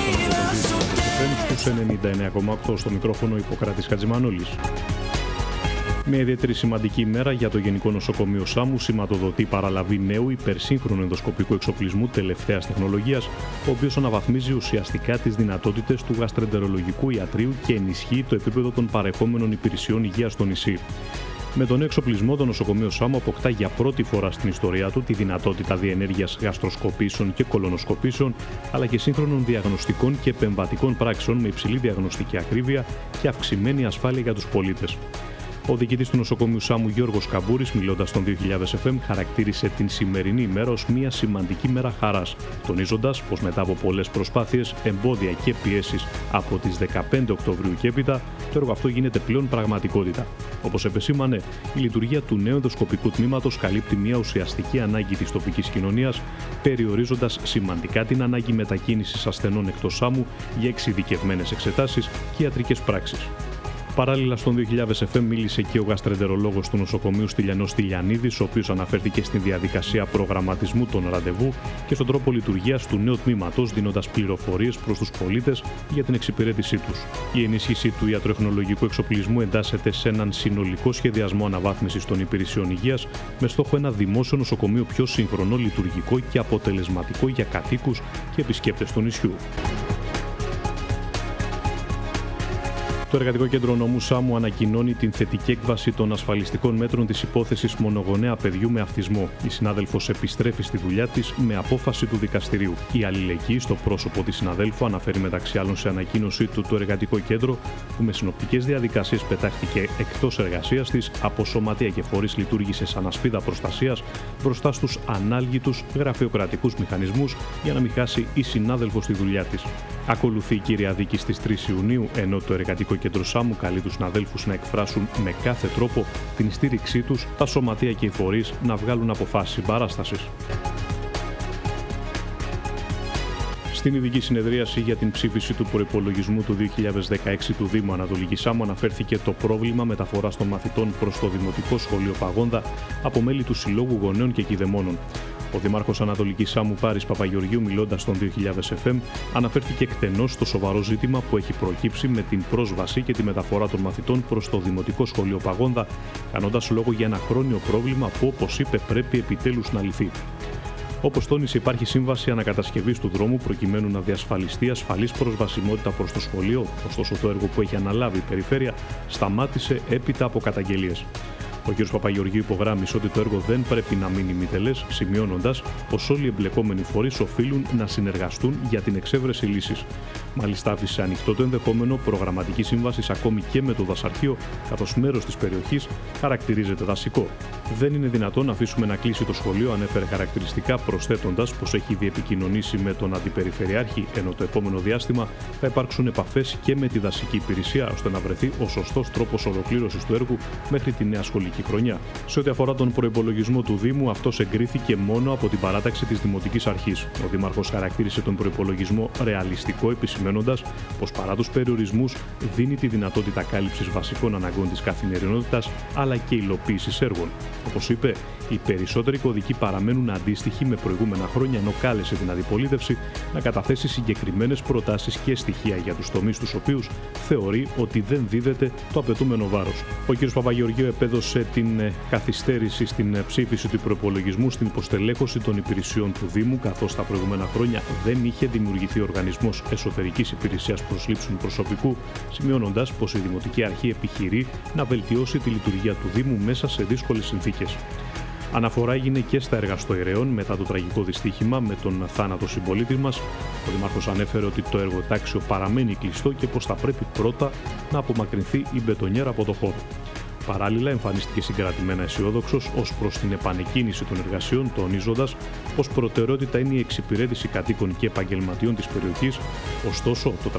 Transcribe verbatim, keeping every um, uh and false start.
Στους ενενήντα εννέα κόμμα οκτώ στο μικρόφωνο Ιπποκράτης Χατζημανόλης. Μια ιδιαίτερη σημαντική ημέρα για το Γενικό Νοσοκομείο Σάμου σηματοδοτεί παραλαβή νέου υπερσύγχρονου ενδοσκοπικού εξοπλισμού τελευταίας τεχνολογίας, ο οποίος αναβαθμίζει ουσιαστικά τις δυνατότητες του γαστρεντερολογικού ιατρείου και ενισχύει το επίπεδο των παρεχόμενων υπηρεσιών υγείας στο νησί. Με τον εξοπλισμό, το νοσοκομείο Σάμου αποκτά για πρώτη φορά στην ιστορία του τη δυνατότητα διενέργειας γαστροσκοπήσεων και κολονοσκοπήσεων, αλλά και σύγχρονων διαγνωστικών και επεμβατικών πράξεων με υψηλή διαγνωστική ακρίβεια και αυξημένη ασφάλεια για τους πολίτες. Ο διοικητής του νοσοκομείου Σάμου, Γιώργος Καμπούρης, μιλώντας στον δύο χιλιάδες εφ εμ, χαρακτήρισε την σημερινή ημέρα ως μια σημαντική μέρα χαράς, τονίζοντας πως μετά από πολλές προσπάθειες, εμπόδια και πιέσεις από τις δεκαπέντε Οκτωβρίου και έπειτα, το έργο αυτό γίνεται πλέον πραγματικότητα. Όπως επεσήμανε, η λειτουργία του νέου ενδοσκοπικού τμήματος καλύπτει μια ουσιαστική ανάγκη της τοπικής κοινωνίας, περιορίζοντας σημαντικά την ανάγκη μετακίνησης ασθενών εκτός Σάμου για εξειδικευμένες εξετάσεις και ιατρικές πράξεις. Παράλληλα, στον δύο χιλιάδες εφ εμ μίλησε και ο γαστρεντερολόγος του νοσοκομείου Στυλιανός Στυλιανίδης, ο οποίος αναφέρθηκε στην διαδικασία προγραμματισμού των ραντεβού και στον τρόπο λειτουργίας του νέου τμήματος, δίνοντας πληροφορίες προς τους πολίτες για την εξυπηρέτησή τους. Η ενίσχυση του ιατροεχνολογικού εξοπλισμού εντάσσεται σε έναν συνολικό σχεδιασμό αναβάθμισης των υπηρεσιών υγείας, με στόχο ένα δημόσιο νοσοκομείο πιο σύγχρονο, λειτουργικό και αποτελεσματικό για κατοίκους και επισκέπτες του νησιού. Το Εργατικό Κέντρο Νομού Σάμου ανακοινώνει την θετική έκβαση των ασφαλιστικών μέτρων της υπόθεσης μονογονέα παιδιού με αυτισμό. Η συνάδελφος επιστρέφει στη δουλειά της με απόφαση του δικαστηρίου. Η αλληλεγγύη στο πρόσωπο της συναδέλφου αναφέρει μεταξύ άλλων σε ανακοίνωσή του το Εργατικό Κέντρο, που με συνοπτικές διαδικασίες πετάχτηκε εκτός εργασίας της, από σωματεία και φορείς λειτουργήσε σαν ασπίδα προστασίας μπροστά στους ανάλγητους γραφειοκρατικούς μηχανισμούς για να μην χάσει η συνάδελφος τη δουλειά της. Ακολουθεί η κύρια δίκη στις τρεις Ιουνίου, ενώ το Εργατικό Κέντρο Σάμου καλεί τους συναδέλφους να εκφράσουν με κάθε τρόπο την στήριξή τους, τα σωματεία και οι φορείς να βγάλουν αποφάσεις συμπαράστασης. Στην ειδική συνεδρίαση για την ψήφιση του προϋπολογισμού του δύο χιλιάδες δεκαέξι του Δήμου Ανατολική Σάμου αναφέρθηκε το πρόβλημα μεταφοράς των μαθητών προς το Δημοτικό Σχολείο Παγόνδα από μέλη του Συλλόγου Γονέων και Κηδεμόνων. Ο Δήμαρχος Ανατολικής Σάμου Πάρης Παπαγεωργίου, μιλώντας στον δύο χιλιάδες εφ εμ, αναφέρθηκε εκτενώς στο σοβαρό ζήτημα που έχει προκύψει με την πρόσβαση και τη μεταφορά των μαθητών προς το Δημοτικό Σχολείο Παγόνδα, κάνοντας λόγο για ένα χρόνιο πρόβλημα που, όπως είπε, πρέπει επιτέλους να λυθεί. Όπως τόνισε, υπάρχει σύμβαση ανακατασκευής του δρόμου προκειμένου να διασφαλιστεί ασφαλής προσβασιμότητα προς το σχολείο, ωστόσο το έργο που έχει αναλάβει η Περιφέρεια σταμάτησε έπειτα από καταγγελίες. Ο κ. Παπαγεωργίου υπογράμμισε ότι το έργο δεν πρέπει να μείνει μητελές, σημειώνοντας πως όλοι οι εμπλεκόμενοι φορείς οφείλουν να συνεργαστούν για την εξέβρεση λύσης. Μάλιστα, άφησε ανοιχτό το ενδεχόμενο προγραμματική σύμβαση ακόμη και με το δασαρχείο, καθώς μέρος της περιοχής χαρακτηρίζεται δασικό. Δεν είναι δυνατόν να αφήσουμε να κλείσει το σχολείο, ανέφερε χαρακτηριστικά, προσθέτοντας πως έχει ήδη επικοινωνήσει με τον Αντιπεριφερειάρχη, ενώ το επόμενο διάστημα θα υπάρξουν επαφές και με τη δασική υπηρεσία, ώστε να βρεθεί ο σωστός τρόπος ολοκλήρωσης του έργου μέχρι τη νέα σχολική χρονιά. Σε ό,τι αφορά τον προϋπολογισμό του Δήμου, αυτός εγκρίθηκε μόνο από την παράταξη της Δημοτικής Αρχής. Ο Δήμαρχος χαρακτήρισε τον προϋπολογισμό ρεαλιστικό, επισημαίνοντας πως παρά τους περιορισμούς δίνει τη δυνατότητα κάλυψης βασικών αναγκών της καθημερινότητας, αλλά και υλοποίησης έργων. Όπως είπε, οι περισσότεροι κωδικοί παραμένουν αντίστοιχοι με προηγούμενα χρόνια, ενώ κάλεσε την αντιπολίτευση να καταθέσει συγκεκριμένες προτάσεις και στοιχεία για τους τομείς τους οποίους θεωρεί ότι δεν δίδεται το απαιτούμενο βάρος. Ο κ. Παπαγεωργίου επέδωσε την καθυστέρηση στην ψήφιση του προϋπολογισμού στην υποστελέχωση των υπηρεσιών του Δήμου, καθώς τα προηγούμενα χρόνια δεν είχε δημιουργηθεί οργανισμός εσωτερικής υπηρεσίας προσλήψεων προσωπικού, σημειώνοντας πως η Δημοτική Αρχή επιχειρεί να βελτιώσει τη λειτουργία του Δήμου μέσα σε δύσκολες συνθήκες. Αναφορά έγινε και στα έργα στο Ειραιών μετά το τραγικό δυστύχημα με τον θάνατο συμπολίτη μας. Ο Δήμαρχος ανέφερε ότι το έργο τάξιο παραμένει κλειστό και πως θα πρέπει πρώτα να απομακρυνθεί η μπετονιέρα από το χώρο. Παράλληλα, εμφανίστηκε συγκρατημένα αισιόδοξος ως προς την επανεκκίνηση των εργασιών, τονίζοντας πως προτεραιότητα είναι η εξυπηρέτηση κατοίκων και επαγγελματιών της περιοχής. Ωστόσο, το